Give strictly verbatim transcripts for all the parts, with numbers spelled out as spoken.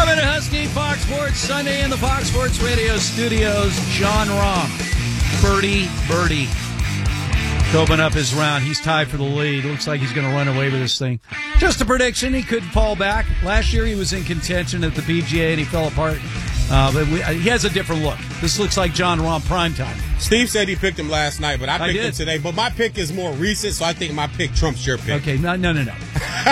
Coming to Husky Fox Sports Sunday in the Fox Sports Radio studios, John Rahm. Birdie, birdie. To open up his round. He's tied for the lead. Looks like he's going to run away with this thing. Just a prediction. He could fall back. Last year he was in contention at the P G A and he fell apart. Uh, but we, uh, he has a different look. This looks like John Rahm primetime. Steve said he picked him last night, but I picked I him today. But my pick is more recent, so I think my pick trumps your pick. Okay, no, no, no, no.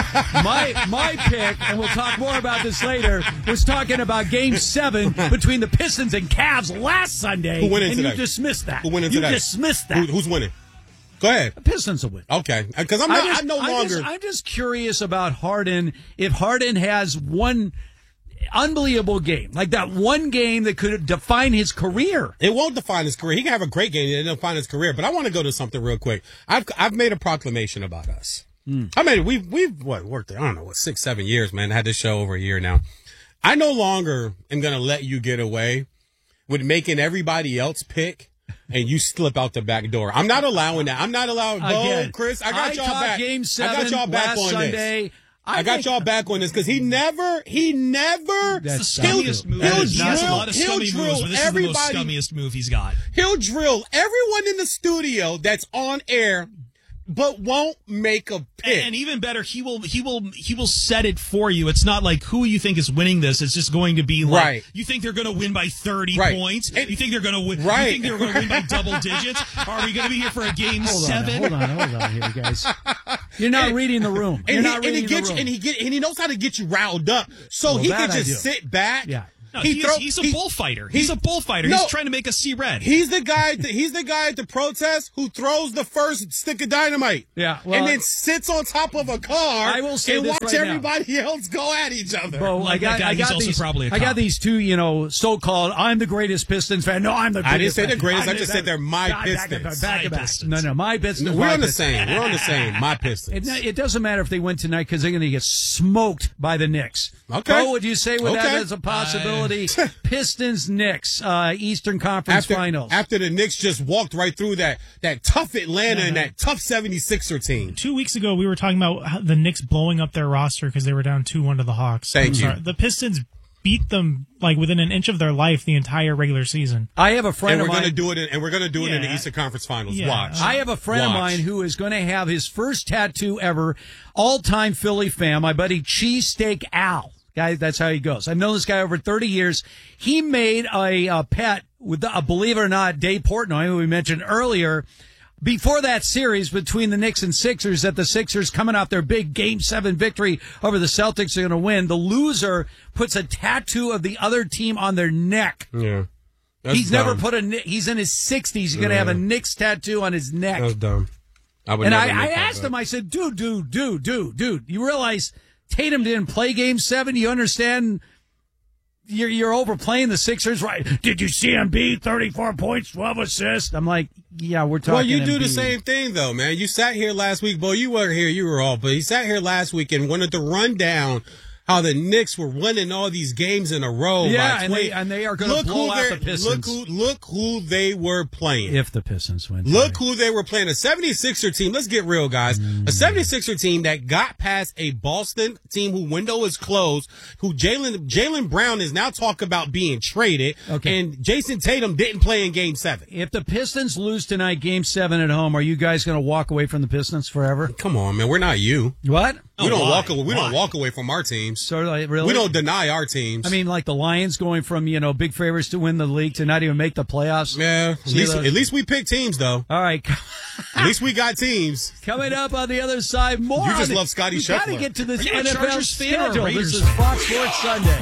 my my pick, and we'll talk more about this later, was talking about Game Seven between the Pistons and Cavs last Sunday. Who winning and today? You dismissed that. Who winning you today? You dismissed that. Who, who's winning? Go ahead. The Pistons will win. Okay, because I'm not. just, I'm no I'm longer. Just, I'm just curious about Harden. If Harden has one unbelievable game, like that one game that could define his career. It won't define his career. He can have a great game and it'll define his career. But I want to go to something real quick. I've I've made a proclamation about us. Mm. I mean, we've we've what worked there. I don't know what six seven years, man. I had this show over a year now. I no longer am going to let you get away with making everybody else pick. And you slip out the back door. I'm not allowing that. I'm not allowing. Again, Go, Chris. I got I y'all back. Game seven I got y'all back last on Sunday. this. I, I got think, y'all back on this because he never, he never. That's the scummiest move. He'll He has a lot of drill, scummy he'll moves, drill but this everybody. is the most scummiest move he's got. He'll drill everyone in the studio that's on air, but won't make a pick. And even better, he will he will he will set it for you. It's not like who you think is winning this. It's just going to be like right. You think they're going to win by thirty right. points. And, you think they're going to win? Right. You think they're going to win by double digits? Are we going to be here for a game hold seven? On, hold on, hold on, here, guys. You're not and, reading the room. You're and not he, reading and he the gets room. and he get and he knows how to get you riled up, so well, he can I just do. sit back. Yeah. No, he he's, throw, he's a he, bullfighter. He's, he's a bullfighter. No, he's trying to make us see red. He's the guy. At the, he's the guy at the protest who throws the first stick of dynamite. Yeah, well, and then sits on top of a car. I will say and this watch right everybody now. else go at each other. Bro, like I got, that guy, I got he's also these. probably a I got cop. these two, you know, so-called. I'm the greatest Pistons fan. No, I'm the. I didn't biggest say the fan. greatest. I I'm just the- said they're my back, Pistons. Back, back, My back. Pistons. No, no, my Pistons. We're my on the Pistons. same. We're on the same. My Pistons. It, it doesn't matter if they win tonight because they're going to get smoked by the Knicks. Okay. What would you say with Okay. that as a possibility? Uh, Pistons, Knicks, uh, Eastern Conference after, Finals. After the Knicks just walked right through that that tough Atlanta and that tough seventy-sixer team. Two weeks ago, we were talking about how the Knicks blowing up their roster because they were down two one to the Hawks. Thank I'm you. sorry. The Pistons beat them like within an inch of their life the entire regular season. I have a friend And we're of mine. gonna do it. In, and we're gonna do it in the Yeah. Eastern Conference Finals. Yeah. Watch. I have a friend Watch. of mine who is going to have his first tattoo ever, all-time Philly fan, my buddy Cheesesteak Al. Guy, that's how he goes. I've known this guy over thirty years. He made a, a pet with, uh, believe it or not, Dave Portnoy, who we mentioned earlier, before that series between the Knicks and Sixers, that the Sixers coming off their big Game seven victory over the Celtics are going to win. The loser puts a tattoo of the other team on their neck. Yeah. That's He's dumb. never put a, he's in his sixties. He's going to Yeah. have a Knicks tattoo on his neck. That's dumb. I would And never I, make I that asked bet. him, I said, dude, dude, dude, dude, dude, you realize Tatum didn't play Game seven? You understand you're, you're overplaying the Sixers, right? Did you see Embiid, thirty-four points, twelve assists? I'm like, yeah, we're talking Well, you do the Embiid. same thing, though, man. You sat here last week. Bo, you weren't here. You were off. But you sat here last week and wanted to run down how the Knicks were winning all these games in a row. Yeah, by and twenty. they, and they are going to Look blow who out they're- the Pistons. Look who, look who they were playing. If the Pistons win. Look tonight. who they were playing. A seventy-sixer team. Let's get real, guys. Mm. A seventy-sixer team that got past a Boston team who window is closed, who Jalen Jalen Brown is now talking about being traded. Okay. And Jason Tatum didn't play in game seven. If the Pistons lose tonight, Game seven at home, are you guys going to walk away from the Pistons forever? Come on, man. We're not you. What? We Oh, don't why? walk away. We Why? don't walk away from our teams. Sort of like, really? We don't deny our teams. I mean, like the Lions going from, you know, big favorites to win the league to not even make the playoffs. yeah. At See least, those- at least we pick teams, though. All right. At least we got teams. Coming up on the other side, more. You just on the- love Scotty we got to Scheffler. get to this Are you a N F L Chargers fan or a schedule. This Raiders is fan? Fox Sports Sunday.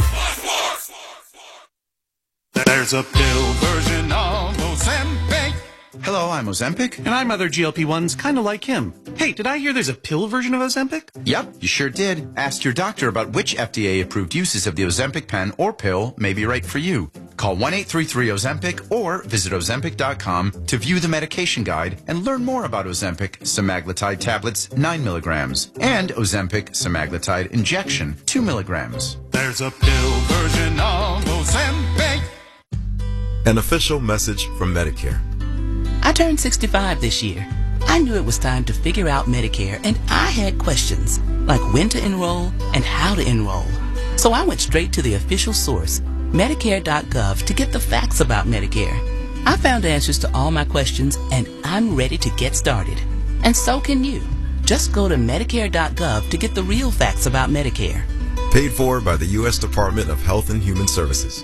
There's a pill version of Ozempic. Hello, I'm Ozempic, and I'm other G L P ones kind of like him. Hey, did I hear there's a pill version of Ozempic? Yep, you sure did. Ask your doctor about which F D A-approved uses of the Ozempic pen or pill may be right for you. Call one eight three three Ozempic or visit Ozempic dot com to view the medication guide and learn more about Ozempic semaglutide tablets nine milligrams and Ozempic semaglutide injection two milligrams. There's a pill version of Ozempic. An official message from Medicare. I turned sixty-five this year. I knew it was time to figure out Medicare, and I had questions, like when to enroll and how to enroll. So I went straight to the official source, Medicare dot gov, to get the facts about Medicare. I found answers to all my questions, and I'm ready to get started. And so can you. Just go to Medicare dot gov to get the real facts about Medicare. Paid for by the U S Department of Health and Human Services.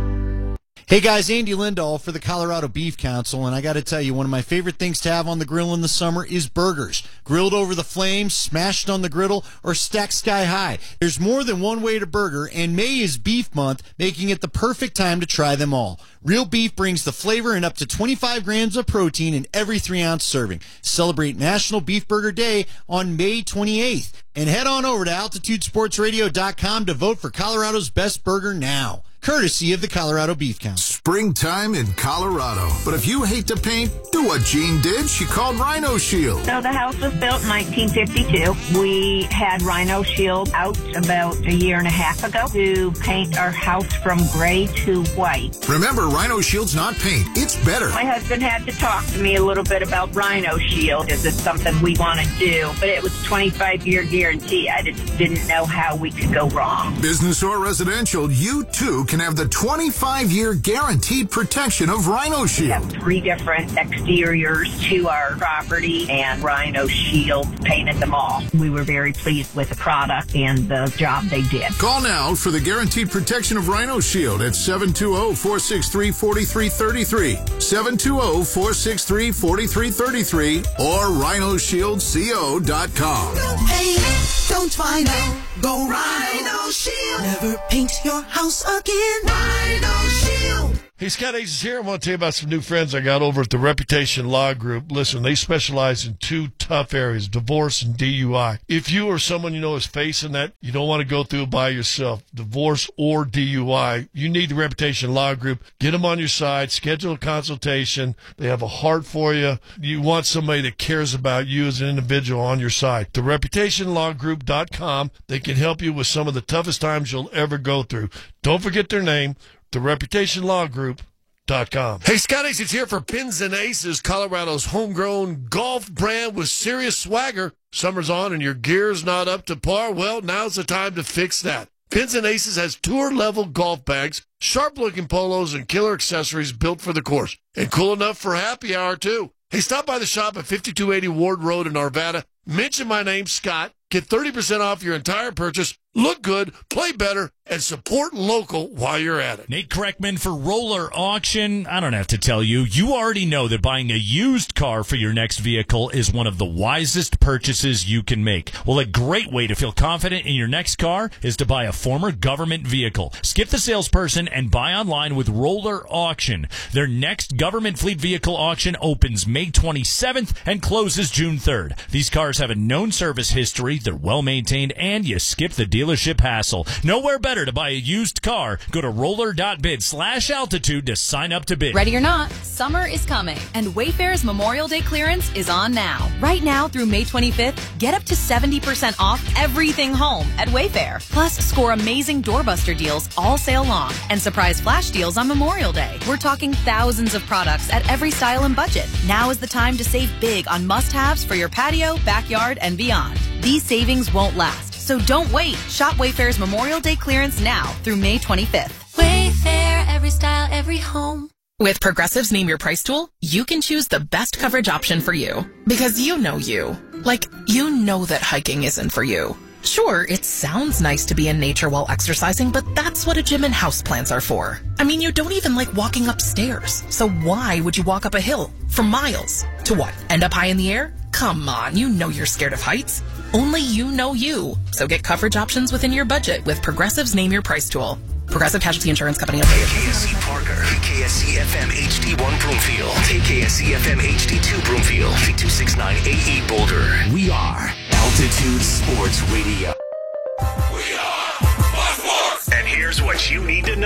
Hey guys, Andy Lindahl for the Colorado Beef Council, and I got to tell you, one of my favorite things to have on the grill in the summer is burgers. Grilled over the flames, smashed on the griddle, or stacked sky high. There's more than one way to burger, and May is Beef Month, making it the perfect time to try them all. Real beef brings the flavor and up to twenty-five grams of protein in every three-ounce serving. Celebrate National Beef Burger Day on May twenty-eighth. And head on over to altitude sports radio dot com to vote for Colorado's best burger now. Courtesy of the Colorado Beef Council. Springtime in Colorado. But if you hate to paint, do what Jean did. She called Rhino Shield. So the house was built in nineteen fifty-two. We had Rhino Shield out about a year and a half ago to paint our house from gray to white. Remember, Rhino Shield's not paint. It's better. My husband had to talk to me a little bit about Rhino Shield. Is it something we want to do? But it was twenty-five year guarantee. I just didn't know how we could go wrong. Business or residential, you too can have the twenty-five year guaranteed protection of Rhino Shield. We have three different exteriors to our property, and Rhino Shield painted them all. We were very pleased with the product and the job they did. Call now for the guaranteed protection of Rhino Shield at seven two zero, four six three, four three three three, seven two zero, four six three, four three three three, or rhino shield co dot com. No pain, don't Rhino, go Rhino Shield. Never paint your house again. Rhino Shield. Hey, Scott Aces here. I want to tell you about some new friends I got over at the Reputation Law Group. Listen, they specialize in two tough areas, divorce and D U I. If you or someone you know is facing that, you don't want to go through it by yourself, divorce or D U I, you need the Reputation Law Group. Get them on your side, schedule a consultation. They have a heart for you. You want somebody that cares about you as an individual on your side. the reputation law group dot com. They can help you with some of the toughest times you'll ever go through. Don't forget their name, the reputation law group dot com. Hey, Scott Aces here for Pins and Aces, Colorado's homegrown golf brand with serious swagger. Summer's on and your gear's not up to par. Well, now's the time to fix that. Pins and Aces has tour-level golf bags, sharp-looking polos, and killer accessories built for the course. And cool enough for happy hour, too. Hey, stop by the shop at fifty-two eighty Ward Road in Arvada. Mention my name, Scott. Get thirty percent off your entire purchase. Look good, play better, and support local while you're at it. Nate Kreckman for Roller Auction. I don't have to tell you, you already know that buying a used car for your next vehicle is one of the wisest purchases you can make. Well, a great way to feel confident in your next car is to buy a former government vehicle. Skip the salesperson and buy online with Roller Auction. Their next government fleet vehicle auction opens May twenty-seventh and closes June third. These cars have a known service history, they're well maintained, and you skip the dealership hassle. Nowhere better to buy a used car. Go to roller.bid slash altitude to sign up to bid. Ready or not, summer is coming, and Wayfair's Memorial Day clearance is on now. Right now through May twenty-fifth, get up to seventy percent off everything home at Wayfair. Plus, score amazing doorbuster deals all sale long and surprise flash deals on Memorial Day. We're talking thousands of products at every style and budget. Now is the time to save big on must-haves for your patio, backyard, and beyond. These savings won't last, so don't wait. Shop Wayfair's Memorial Day clearance now through May twenty-fifth. Wayfair, every style, every home. With Progressive's Name Your Price tool, you can choose the best coverage option for you. Because you know you. Like, you know that hiking isn't for you. Sure, it sounds nice to be in nature while exercising, but that's what a gym and houseplants are for. I mean, you don't even like walking upstairs. So why would you walk up a hill for miles? To what? End up high in the air? Come on, you know you're scared of heights. Only you know you. So get coverage options within your budget with Progressive's Name Your Price tool. Progressive Casualty Insurance Company. K K S C Parker, K K S C F M H D one Broomfield, K K S C F M H D two Broomfield, K two sixty-nine A E Boulder. We are Altitude Sports Radio. We are Buzzworks. And here's what you need to know.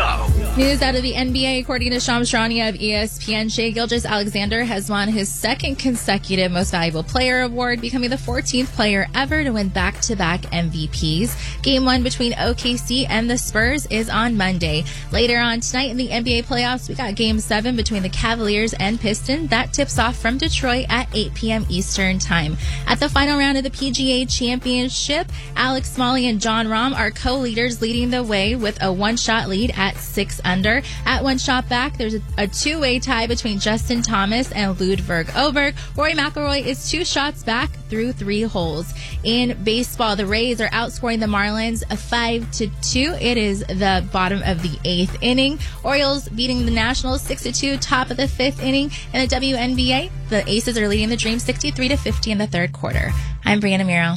News out of the N B A, according to Shams Charania of E S P N, Shai Gilgeous-Alexander has won his second consecutive Most Valuable Player award, becoming the fourteenth player ever to win back-to-back M V Ps. Game one between O K C and the Spurs is on Monday. Later on tonight in the N B A playoffs, we got Game seven between the Cavaliers and Pistons. That tips off from Detroit at eight p.m. Eastern Time. At the final round of the P G A Championship, Alex Smalley and John Rahm are co-leaders, leading the way with a one-shot lead at six under. At one shot back, there's a, a two-way tie between Justin Thomas and Ludvig Åberg. Rory McIlroy is two shots back through three holes. In baseball, the Rays are outscoring the Marlins a five to two. It is the bottom of the eighth inning. Orioles beating the Nationals six to two, top of the fifth inning. In the W N B A, the Aces are leading the Dream sixty-three to fifty in the third quarter. I'm Brianna Muro.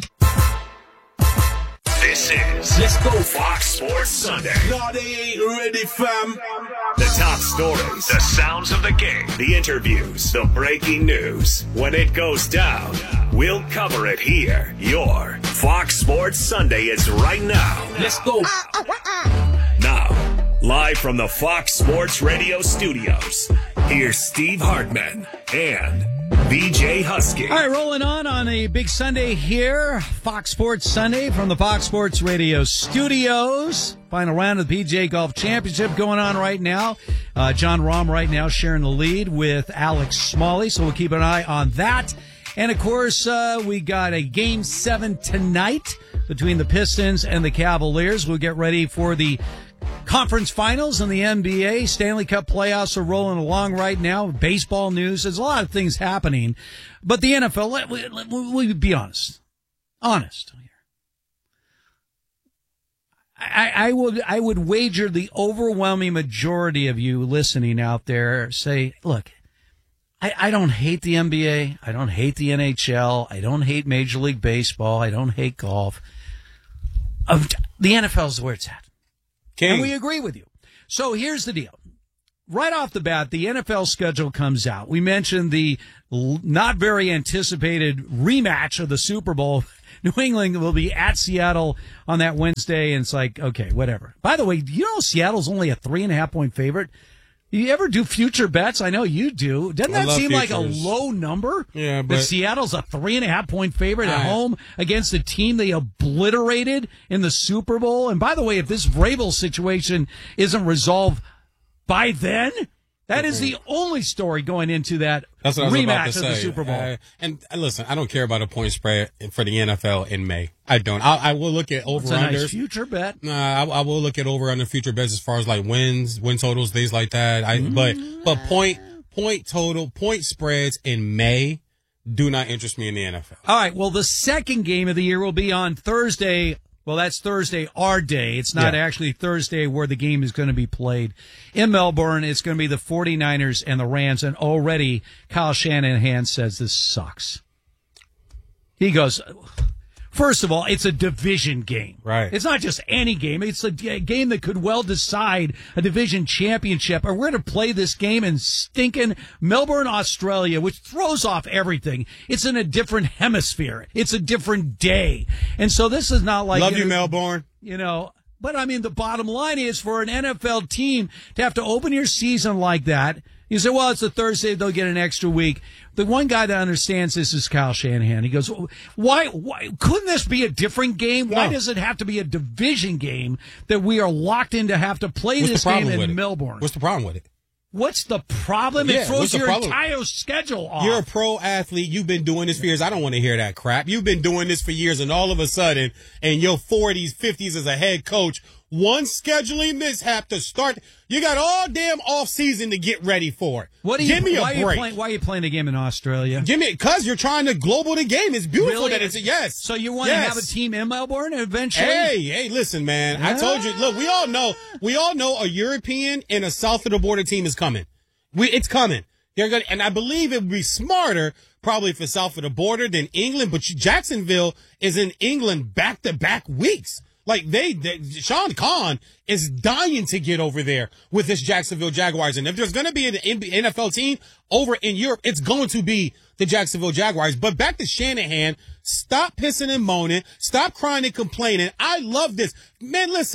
This is Let's Go Fox Sports Sunday. No, they ain't ready, fam. The top stories, the sounds of the game, the interviews, the breaking news. When it goes down, we'll cover it here. Your Fox Sports Sunday is right now. Let's go. Now, live from the Fox Sports Radio studios, here's Steve Hartman and B J Husky. All right, rolling on on a big Sunday here. Fox Sports Sunday from the Fox Sports Radio studios. Final round of the P G A Golf Championship going on right now. Uh, John Rahm right now sharing the lead with Alex Smalley, so we'll keep an eye on that. And, of course, uh, we got a Game seven tonight between the Pistons and the Cavaliers. We'll get ready for the conference finals in the N B A. Stanley Cup playoffs are rolling along right now. Baseball news. There's a lot of things happening. But the N F L, let, let, let, we'll be honest. Honest here. I, I would I would wager the overwhelming majority of you listening out there say, look, I, I don't hate the N B A. I don't hate the N H L. I don't hate Major League Baseball. I don't hate golf. Um, the N F L is where it's at. King. And we agree with you. So here's the deal. Right off the bat, the N F L schedule comes out. We mentioned the not very anticipated rematch of the Super Bowl. New England will be at Seattle on that Wednesday, and it's like, okay, whatever. By the way, do you know Seattle's only a three and a half point favorite? You ever do future bets? I know you do. Doesn't that seem futures. like a low number? Yeah, but that Seattle's a three and a half point favorite at I, home against a team they obliterated in the Super Bowl. And by the way, if this Vrabel situation isn't resolved by then, that is the only story going into that That's what I was rematch about to of say. the Super Bowl. Uh, and uh, listen, I don't care about a point spread for the N F L in May. I don't. I, I will look at over It's a unders. nice future bet. Nah, I, I will look at over under future bets as far as like wins, win totals, things like that. I Mm-hmm. but but point point total point spreads in May do not interest me in the N F L. All right. Well, the second game of the year will be on Thursday. Well, that's Thursday, our day. It's not Yeah. actually Thursday where the game is going to be played. In Melbourne, it's going to be the 49ers and the Rams, and already Kyle Shanahan says this sucks. He goes, first of all, it's a division game. Right. It's not just any game. It's a g- game that could well decide a division championship. And we're going to play this game in stinking Melbourne, Australia, which throws off everything. It's in a different hemisphere. It's a different day. And so this is not like... Love you, know, Melbourne. You know, but I mean, the bottom line is for an N F L team to have to open your season like that, you say, well, it's a Thursday, they'll get an extra week. The one guy that understands this is Kyle Shanahan. He goes, why, why couldn't this be a different game? Why No. does it have to be a division game that we are locked in to have to play What's this the problem game with in it? Melbourne? What's the problem with it? What's the problem? Yeah, it throws what's the your problem? entire schedule off. You're a pro athlete. You've been doing this for years. I don't want to hear that crap. You've been doing this for years, and all of a sudden, in your forties, fifties as a head coach, one scheduling mishap to start. You got all damn off season to get ready for it. What do you, Give me a why, are you break. playing, why are you playing a game in Australia? Give me, because you're trying to global the game. It's beautiful Really? that it's a yes. So you want Yes. to have a team in Melbourne eventually? Hey, hey, listen, man. I told you. Look, we all know. We all know a European and a south of the border team is coming. We, it's coming. They're gonna, and I believe it would be smarter probably for south of the border than England. But Jacksonville is in England back to back weeks. Like they, they, Sean Khan is dying to get over there with this Jacksonville Jaguars. And if there's going to be an N F L team over in Europe, it's going to be the Jacksonville Jaguars. But back to Shanahan, stop pissing and moaning. Stop crying and complaining. I love this. Man, listen.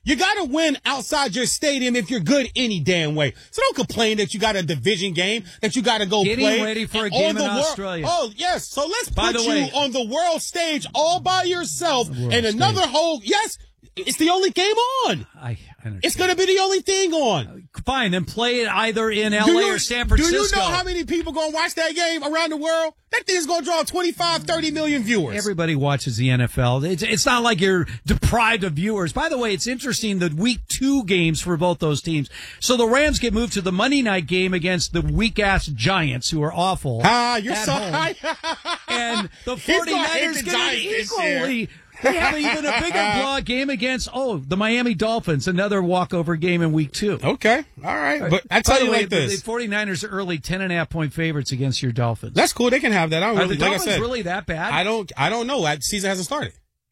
You got to win outside your stadium if you're good any damn way. So don't complain that you got a division game that you got to go Getting play. ready for a on game the in wor- Australia. Oh, yes. So let's By put the you way- on the world stage all by yourself World and another stage. whole, yes, it's the only game on. I, I It's going to be the only thing on. Fine, then play it either in L A Do you- or San Francisco. Do you know how many people going to watch that game around the world? That thing's going to draw twenty-five, thirty million viewers. Everybody watches the N F L. It's, it's not like you're deprived of viewers. By the way, it's interesting the week two games for both those teams. So the Rams get moved to the Monday night game against the weak-ass Giants, who are awful. Ah, you're at so home. high. And the He's gonna hate 49ers the get Giants an this year. equally... They have even a bigger blowout game against, oh, the Miami Dolphins, another walkover game in week two. Okay, all right. But I tell By the you way, like this. The, the 49ers are early ten and a half point favorites against your Dolphins. That's cool. They can have that. I don't Are really, the like Dolphins I said, really that bad? I don't. I don't know. That season hasn't started.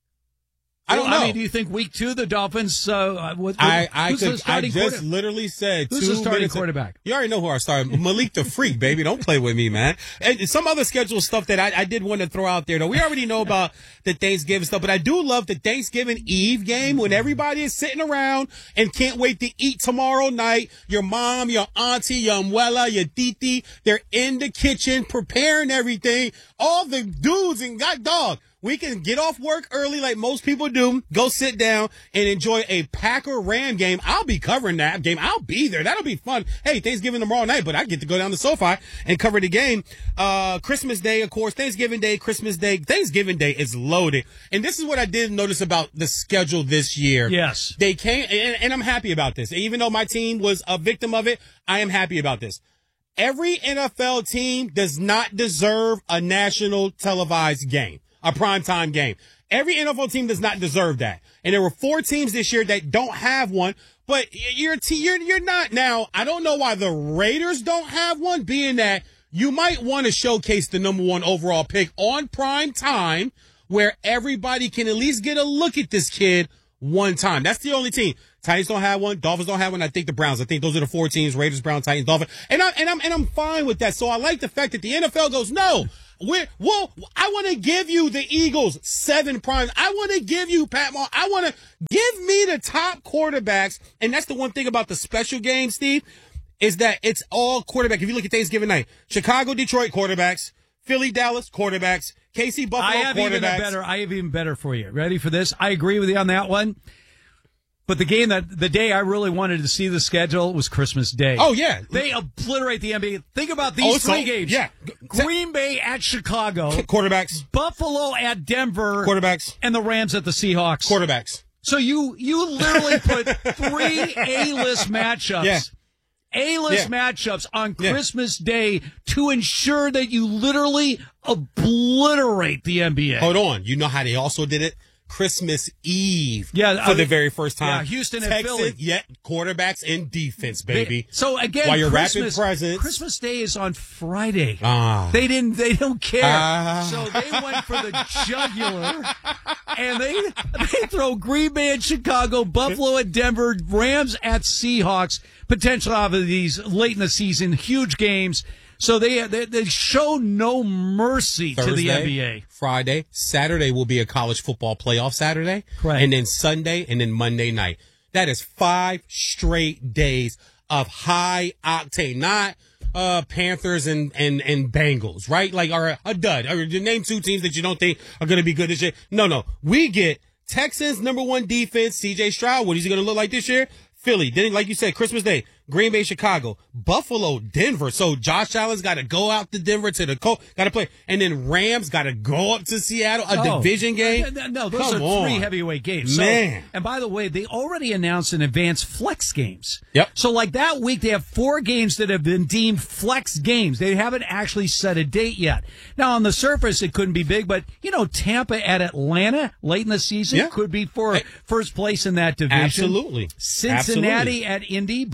I don't Well, know. I mean, do you think week two the Dolphins? Uh, what, I I, who's the could, I starting just quarter- literally said Who's two the starting minutes quarterback? You already know who our starting Malik the Freak, baby. Don't play with me, man. And some other schedule stuff that I, I did want to throw out there, though. We already know about the Thanksgiving stuff, but I do love the Thanksgiving Eve game when everybody is sitting around and can't wait to eat tomorrow night. Your mom, your auntie, your abuela, your titi, they're in the kitchen preparing everything. All the dudes and god dog. We can get off work early like most people do, go sit down and enjoy a Packer Ram game. I'll be covering that game. I'll be there. That'll be fun. Hey, Thanksgiving tomorrow night, but I get to go down to SoFi and cover the game. Uh, Christmas Day, of course, Thanksgiving Day, Christmas Day. Thanksgiving Day is loaded. And this is what I did notice about the schedule this year. Yes. They came, and, and I'm happy about this. Even though my team was a victim of it, I am happy about this. Every N F L team does not deserve a national televised game. A primetime game. Every N F L team does not deserve that. And there were four teams this year that don't have one, but you're, you're, you're not. Now, I don't know why the Raiders don't have one, being that you might want to showcase the number one overall pick on prime time where everybody can at least get a look at this kid one time. That's the only team. Titans don't have one. Dolphins don't have one. I think the Browns. I think those are the four teams: Raiders, Browns, Titans, Dolphins. And I'm and I'm and I'm fine with that. So I like the fact that the N F L goes, no, we're well. I want to give you the Eagles seven primes. I want to give you Pat Mahomes. I want to give me the top quarterbacks. And that's the one thing about the special game, Steve, is that it's all quarterback. If you look at Thanksgiving night, Chicago, Detroit quarterbacks, Philly, Dallas quarterbacks, K C, Buffalo I have quarterbacks. even a better. I have even better for you. Ready for this? I agree with you on that one. But the game that the day I really wanted to see the schedule was Christmas Day. Oh yeah, they obliterate the N B A. Think about these Oh, so- three games. yeah. Green Bay at Chicago, quarterbacks, Buffalo at Denver, quarterbacks, and the Rams at the Seahawks, quarterbacks. So you you literally put three A-list matchups. Yeah. A-list Yeah. matchups on Yeah. Christmas Day to ensure that you literally obliterate the N B A. Hold on. You know how they also did it? Christmas Eve. Yeah, For uh, the very first time. yeah, Houston and Texas, Philly. Yeah, quarterbacks and defense, baby. So again, while you're Christmas, wrapping presents. Christmas Day is on Friday. Ah. They didn't. They don't care. Ah. So they went for the jugular, and they they throw Green Bay at Chicago, Buffalo at Denver, Rams at Seahawks. Potential of these late in the season, huge games. So they they, they show no mercy Thursday, to the N B A. Friday, Saturday will be a college football playoff Saturday. Correct. And then Sunday and then Monday night. That is five straight days of high octane, not uh Panthers and and and Bengals, right? Like are a dud. Or you name two teams that you don't think are going to be good this year. No, no. We get Texans number one defense, C J Stroud. What is he going to look like this year? Philly, then like you said, Christmas Day, Green Bay, Chicago, Buffalo, Denver. So Josh Allen's got to go out to Denver to the Colts, got to play, and then Rams got to go up to Seattle, a Oh. division game. No, no, those Come are three on. heavyweight games. So, Man. and by the way, they already announced in advance flex games. Yep. So like that week, they have four games that have been deemed flex games. They haven't actually set a date yet. Now on the surface, it couldn't be big, but you know, Tampa at Atlanta late in the season Yeah. could be for first place in that division. Absolutely. Cincinnati Absolutely. at Indy, both teams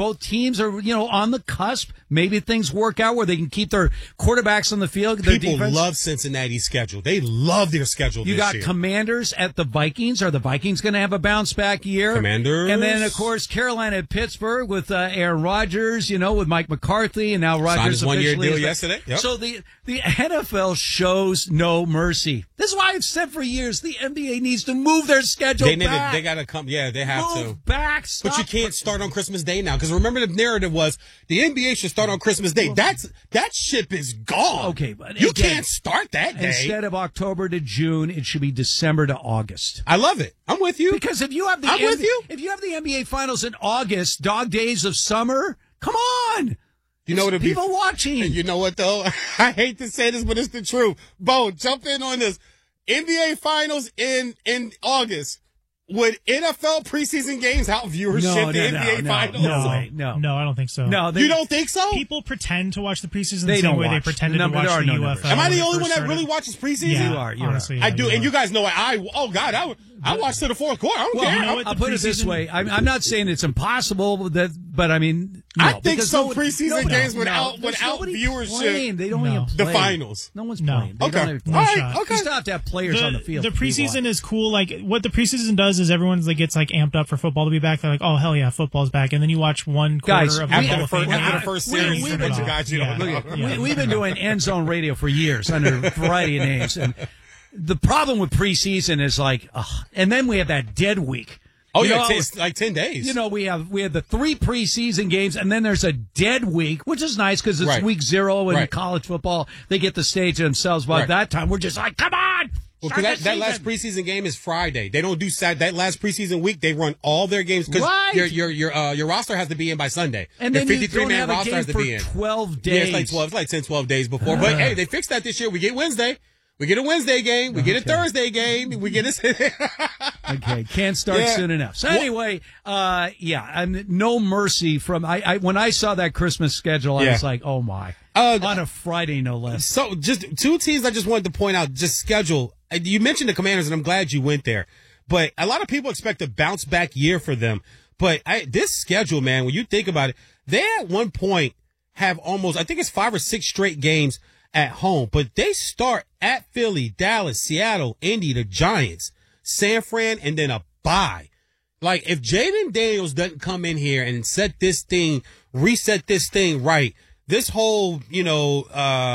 teams are, you know, on the cusp. Maybe things work out where they can keep their quarterbacks on the field. Their People defense. love Cincinnati's schedule. They love their schedule You this got year. Commanders at the Vikings. Are the Vikings going to have a bounce back year? Commanders. And then, of course, Carolina at Pittsburgh with uh, Aaron Rodgers, you know, with Mike McCarthy, and now Signed Rodgers his one-year officially deal is- yesterday. Yep. So the, the N F L shows no mercy. This is why I've said for years the N B A needs to move their schedule They need to, back. they got to come. Yeah, they have Move to. back. But you Stop. can't start on Christmas Day now because remember the narrative was the N B A should start on Christmas Day. That's that ship is gone. Okay, but you again, can't start that day. Instead of October to June, it should be December to August. I love it. I'm with you. Because if you have the I'm with N B A you. if you have the N B A finals in August, dog days of summer, come on. You know what? it'd be- People watching. You know what though? I hate to say this, but it's the truth. Bo, jump in on this. N B A finals in in August. Would N F L preseason games out viewership No, the no, N B A no, finals? no, way, no. No, I don't think so. No, they- You don't think so? People pretend to watch the preseason They the same don't way they watch. pretended The number- to there watch are the no U F L. numbers. Am I when the it only first one that started. really watches preseason? Yeah, You are, you are. honestly, I yeah, do, you and are. you guys know I. Oh God, I, I watched to the fourth quarter. I don't Well, care. you know what? I'll put it this way. I'm, I'm not saying it's impossible, that, but I mean, no, I think because some no- preseason no, games no, without there's without nobody viewership. playing. They don't No. even The play. finals. No one's No. playing. They Okay. don't even All play. right. Okay. You still have to have players the, on the field. The to be preseason watched. is cool. Like what the preseason does is everyone's like gets like amped up for football to be back. They're like, oh hell yeah, football's back. And then you watch one quarter Guys, of we- the After Hall the of first, Fame. after the first we- series, we've a bunch been- of guys you don't yeah. know. Yeah. We, we've been doing end zone radio for years under a variety of names, and the problem with preseason is like, ugh, and then we have that dead week. Oh You yeah, know, it's like ten days. You know, we have we have the three preseason games, and then there's a dead week, which is nice because it's Right. week zero in Right. college football. They get the stage to themselves. By Right. that time, we're just like, come on. Well, start 'cause that, the that last season. preseason game is Friday. They don't do Sat. That last preseason week, they run all their games because Right. your your your uh, your roster has to be in by Sunday. And your then you fifty-three don't man have a roster game has to for be in twelve Yeah, days. it's like twelve. It's like ten, twelve days before. But hey, they fixed that this year. We get Wednesday. We get a Wednesday game. We get a Thursday game. We get a. Okay, can't start Yeah. soon enough. So What- anyway, uh, yeah, and no mercy from I, I. When I saw that Christmas schedule, I Yeah. was like, oh my, Uh, on a Friday no less. So, just two teams I just wanted to point out, just schedule. Uh, You mentioned the Commanders, and I'm glad you went there. But a lot of people expect a bounce back year for them. But I, this schedule, man, when you think about it, they at one point have almost, I think it's five or six straight games at home. But they start at Philly, Dallas, Seattle, Indy, the Giants, San Fran, and then a bye. Like, if Jaden Daniels doesn't come in here and set this thing, reset this thing right, this whole, you know,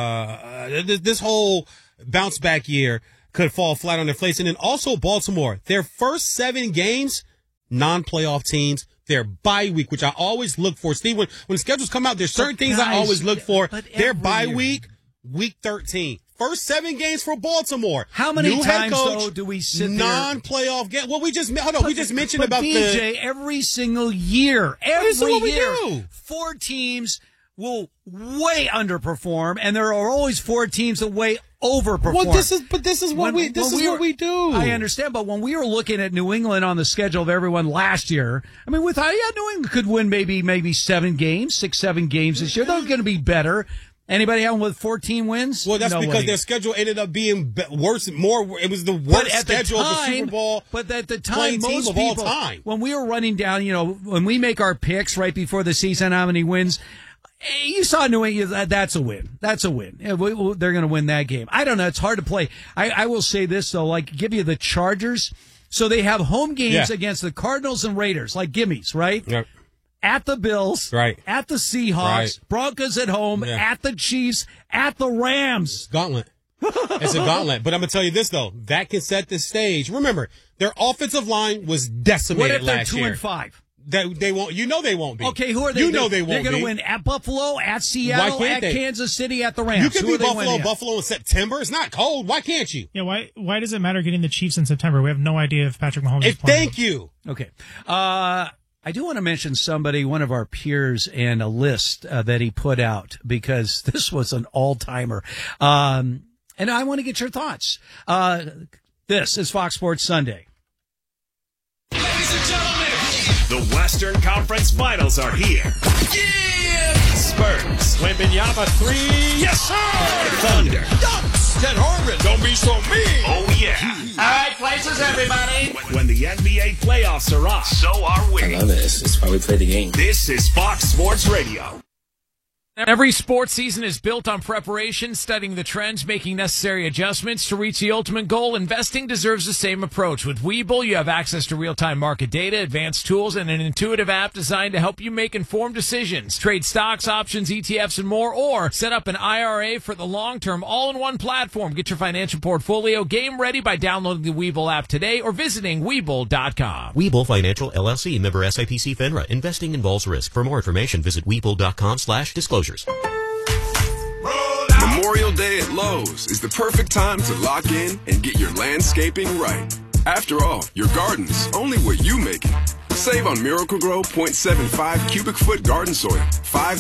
uh, this, this whole bounce back year could fall flat on their face. And then also Baltimore, their first seven games, non-playoff teams, their bye week, which I always look for. Steve, when, when schedules come out, there's certain But things I guys, always look for. but Their every bye year. week, week thirteen. First seven games for Baltimore. How many New head times, coach, though, do we sit there- non-playoff game? Well, we just hold on. We just mentioned but about B the. J, every single year, every This is what we year, do. four teams will way underperform, and there are always four teams that way overperform. Well, this is, but this is what When- we, this when is we what were- we do. I understand, but when we were looking at New England on the schedule of everyone last year, I mean, with yeah, New England could win maybe maybe seven games, six, seven games this year. They're going to be better. Anybody having with fourteen wins? Well, that's No because way. their schedule ended up being be- worse, more. It was the But worst at the schedule of the time- Super Bowl. But at the time, playing team most of all people, time. when we were running down, you know, when we make our picks right before the season, how many wins, eh, you saw New England. that- That's a win. That's a win. Eh, we- we- They're going to win that game. I don't know. It's hard to play. I, I will say this though, like give you the Chargers. So they have home games Yeah. against the Cardinals and Raiders, like gimmies, right? Yep. At the Bills, Right. at the Seahawks, Right. Broncos at home, Yeah. at the Chiefs, at the Rams. Gauntlet. It's a gauntlet. But I'm going to tell you this, though. That can set the stage. Remember, their offensive line was decimated What if they're last two year. and five? They, they won't. You know they won't be. Okay, who are they? You know They're- they won't They're going be. to win at Buffalo, at Seattle, can't at they? Kansas City, at the Rams. You can Who be are they Buffalo, winning at? Buffalo in September. It's not cold. Why can't you? Yeah, why why does it matter getting the Chiefs in September? We have no idea if Patrick Mahomes is If, playing. thank you. Okay. Uh, I do want to mention somebody, one of our peers, and a list uh, that he put out because this was an all-timer. Um, and I want to get your thoughts. Uh, this is Fox Sports Sunday. Ladies and gentlemen, The Western Conference Finals are here. Yeah! Spurs. Wembanyama three. Yes, sir! Thunder. Dunks. Ted Harvin. Don't be so mean. Oh, yeah. All right, places, everybody. When, when the N B A playoffs are on, so are we. I love it. It's, it's why we play the game. This is Fox Sports Radio. Every sports season is built on preparation, studying the trends, making necessary adjustments to reach the ultimate goal. Investing deserves the same approach. With Webull, you have access to real-time market data, advanced tools, and an intuitive app designed to help you make informed decisions. Trade stocks, options, E T Fs, and more, or set up an I R A for the long term, all in one platform. Get your financial portfolio game ready by downloading the Webull app today or visiting Webull dot com. Webull Financial, L L C, member S I P C FINRA. Investing involves risk. For more information, visit Webull dot com slash disclosures. Memorial Day at Lowe's is the perfect time to lock in and get your landscaping right. After all, your garden's only what you make it. Save on Miracle-Gro point seven five cubic foot garden soil, five